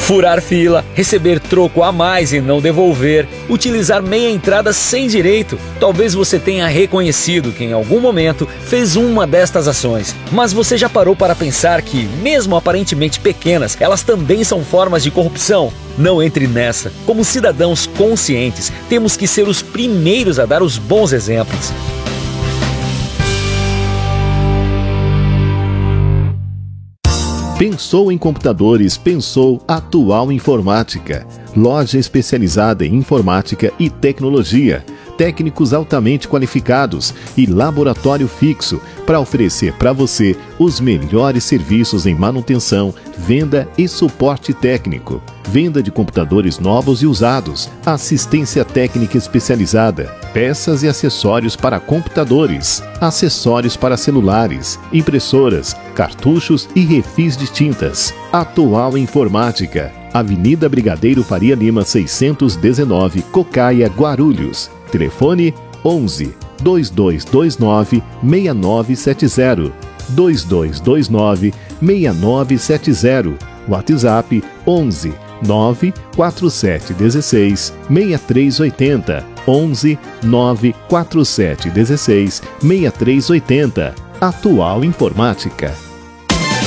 Furar fila, receber troco a mais e não devolver, utilizar meia entrada sem direito. Talvez você tenha reconhecido que em algum momento fez uma destas ações. Mas você já parou para pensar que, mesmo aparentemente pequenas, elas também são formas de corrupção? Não entre nessa. Como cidadãos conscientes, temos que ser os primeiros a dar os bons exemplos. Pensou em computadores, pensou Atual Informática. Loja especializada em informática e tecnologia. Técnicos altamente qualificados e laboratório fixo para oferecer para você os melhores serviços em manutenção, venda e suporte técnico. Venda de computadores novos e usados, assistência técnica especializada, peças e acessórios para computadores, acessórios para celulares, impressoras, cartuchos e refis de tintas. Atual Informática, Avenida Brigadeiro Faria Lima 619, Cocaia, Guarulhos. Telefone 11 2229 6970 2229 6970. WhatsApp 11 94716 6380 11 94716 6380. Atual Informática.